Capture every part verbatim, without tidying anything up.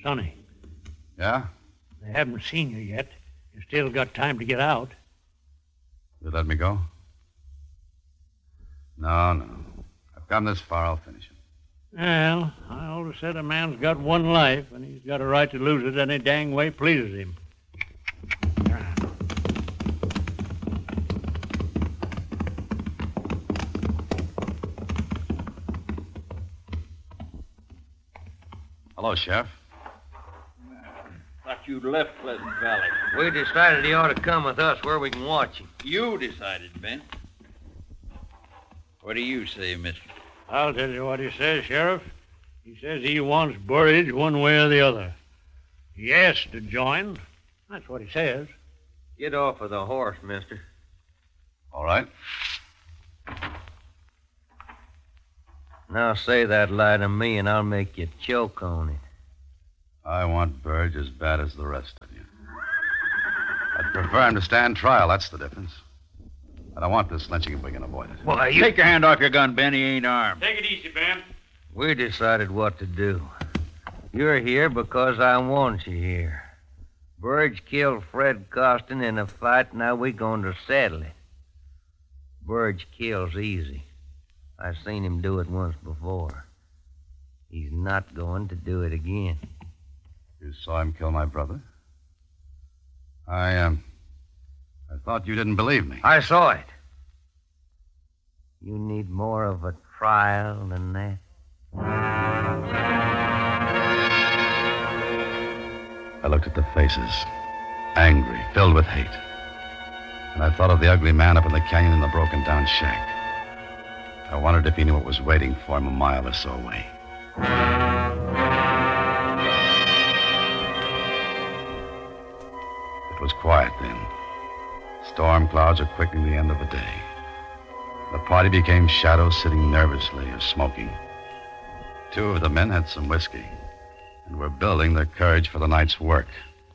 Sonny. Yeah? They haven't seen you yet. You still got time to get out. You let me go? No, no. I've come this far, I'll finish him. Well, I always said a man's got one life, and he's got a right to lose it any dang way pleases him. Hello, Sheriff. Thought you'd left Pleasant Valley. We decided he ought to come with us where we can watch him. You decided, Ben. What do you say, mister? I'll tell you what he says, Sheriff. He says he wants Burridge one way or the other. He asked to join. That's what he says. Get off of the horse, mister. All right. Now say that lie to me, and I'll make you choke on it. I want Burge as bad as the rest of you. I'd prefer him to stand trial. That's the difference. I don't want this lynching if we can avoid it. Why, you... Take your hand off your gun, Ben. He ain't armed. Take it easy, Ben. We decided what to do. You're here because I want you here. Burge killed Fred Costin in a fight, now we're going to settle it. Burge kills easy. I've seen him do it once before. He's not going to do it again. You saw him kill my brother? I, um... I thought you didn't believe me. I saw it. You need more of a trial than that. I looked at the faces, angry, filled with hate. And I thought of the ugly man up in the canyon in the broken-down shack. I wondered if he knew what was waiting for him a mile or so away. It was quiet then. Storm clouds were quickening the end of the day. The party became shadows sitting nervously or smoking. Two of the men had some whiskey and were building their courage for the night's work.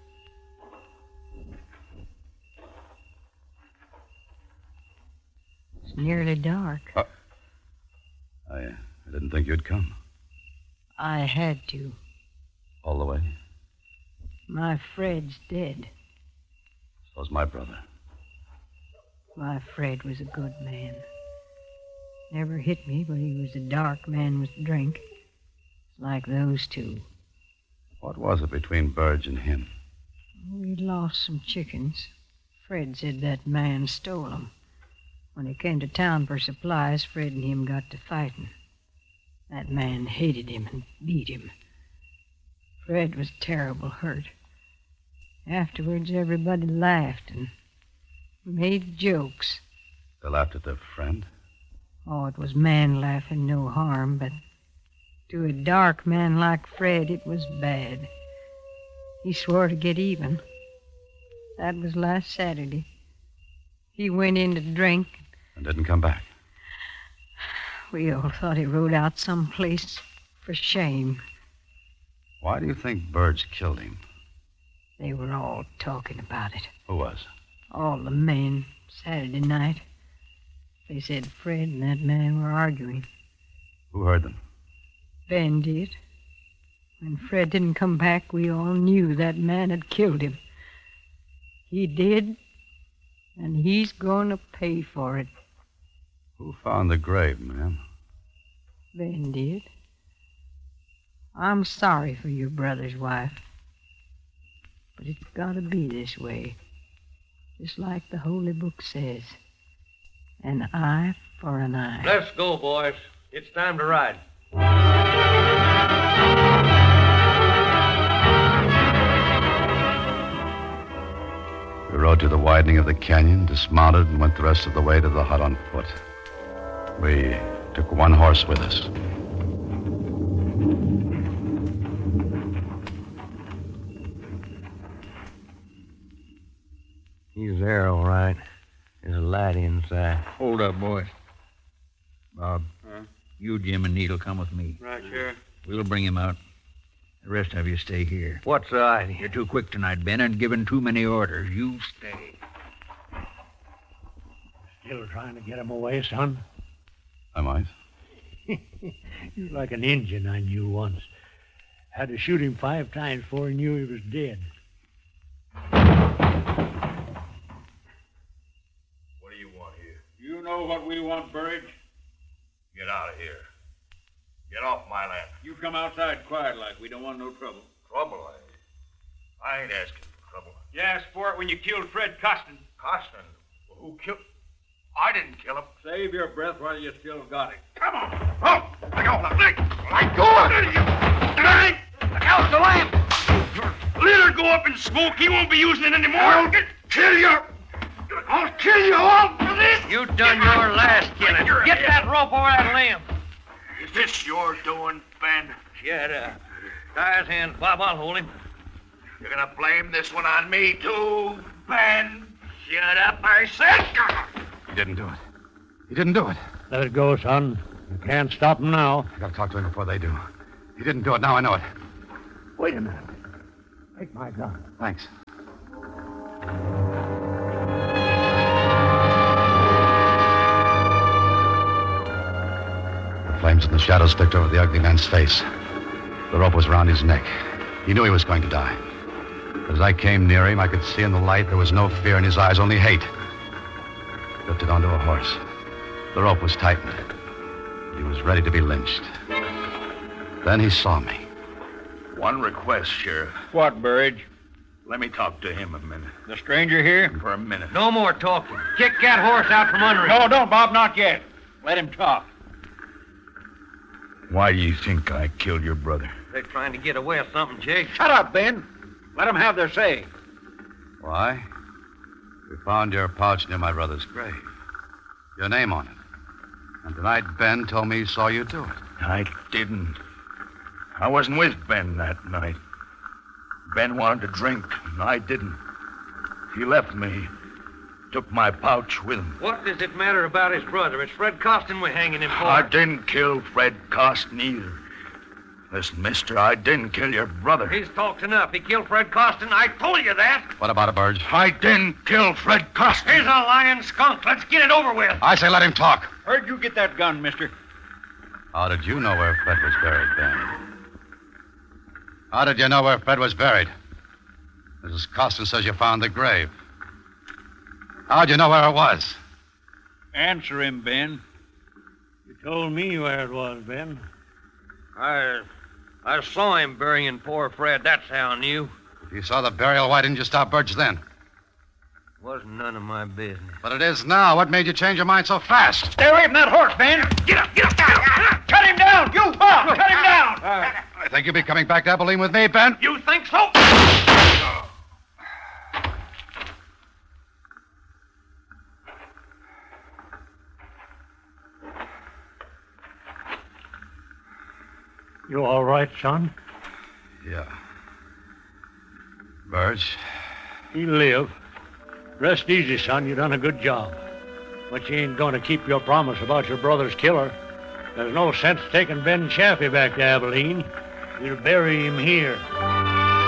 It's nearly dark. Uh, I, I didn't think you'd come. I had to. All the way? My Fred's dead. So's my brother. My Fred was a good man. Never hit me, but he was a dark man with drink. Like those two. What was it between Burge and him? We'd lost some chickens. Fred said that man stole them. When he came to town for supplies, Fred and him got to fighting. That man hated him and beat him. Fred was terrible hurt. Afterwards, everybody laughed and made jokes. They laughed at their friend? Oh, it was man laughing, no harm, but to a dark man like Fred, it was bad. He swore to get even. That was last Saturday. He went in to drink. And didn't come back? We all thought he rode out someplace for shame. Why do you think Burge killed him? They were all talking about it. Who was? All the men, Saturday night. They said Fred and that man were arguing. Who heard them? Ben did. When Fred didn't come back, we all knew that man had killed him. He did, and he's going to pay for it. Who found the grave, ma'am? Ben did. I'm sorry for your brother's wife. But it's got to be this way. Just like the Holy Book says. An eye for an eye. Let's go, boys. It's time to ride. We rode to the widening of the canyon, dismounted, and went the rest of the way to the hut on foot. We took one horse with us. He's there, all right. There's a light inside. Hold up, boys. Bob, huh? You, Jim, and Need'll come with me. Right, Sheriff. We'll bring him out. The rest of you stay here. What's the idea? You're too quick tonight, Ben, and giving too many orders. You stay. Still trying to get him away, son? I might. You're like an Indian I knew once. Had to shoot him five times before he knew he was dead. What do you want here? You know what we want, Burridge? Get out of here. Get off my land. You come outside quiet like. We don't want no trouble. Trouble, eh? I ain't asking for trouble. You asked for it when you killed Fred Costin. Costin? Well, who killed... I didn't kill him. Save your breath while you still got it. Come on. Oh, let go. Let, let go of it. Hey, look out, the lamp. Let her go up in smoke. He won't be using it anymore. I'll get, kill you. I'll kill you all for this. You done your last killing. Get that rope over that limb. Is this your doing, Ben? Shut up. Tie his hands, Bob. I'll hold him. You're gonna blame this one on me, too, Ben? Shut up, I said. He didn't do it. He didn't do it. Let it go, son. You can't stop him now. I gotta talk to him before they do. He didn't do it. Now I know it. Wait a minute. Take my gun. Thanks. The flames in the shadows flicked over the ugly man's face. The rope was around his neck. He knew he was going to die. But as I came near him, I could see in the light there was no fear in his eyes, only hate. He lifted onto a horse. The rope was tightened. He was ready to be lynched. Then he saw me. One request, Sheriff. What, Burridge? Let me talk to him a minute. The stranger here? For a minute. No more talking. Kick that horse out from under him. No, don't, Bob. Not yet. Let him talk. Why do you think I killed your brother? They're trying to get away with something, Jake. Shut up, Ben. Let them have their say. Why? We found your pouch near my brother's grave. Your name on it. And tonight Ben told me he saw you do it. I didn't. I wasn't with Ben that night. Ben wanted to drink, and I didn't. He left me. Took my pouch with him. What does it matter about his brother? It's Fred Costin we're hanging him for. I didn't kill Fred Costin either. Listen, mister, I didn't kill your brother. He's talked enough. He killed Fred Costin. I told you that. What about it, Burge? I didn't kill Fred Costin. He's a lying skunk. Let's get it over with. I say let him talk. Where'd you get that gun, mister? How did you know where Fred was buried, Ben? How did you know where Fred was buried? Missus Costin says you found the grave. How'd you know where it was? Answer him, Ben. You told me where it was, Ben. I... I saw him burying poor Fred. That's how I knew. If you saw the burial, why didn't you stop Burge then? Wasn't none of my business. But it is now. What made you change your mind so fast? Stay away from that horse, Ben. Get up, get up, get up. Cut him down. You, Bob. Cut him down. I think you'll be coming back to Abilene with me, Ben. You think so? You all right, son? Yeah. Burge, He live. Rest easy, son. You done a good job. But you ain't going to keep your promise about your brother's killer. There's no sense taking Ben Chaffee back to Abilene. You'll bury him here.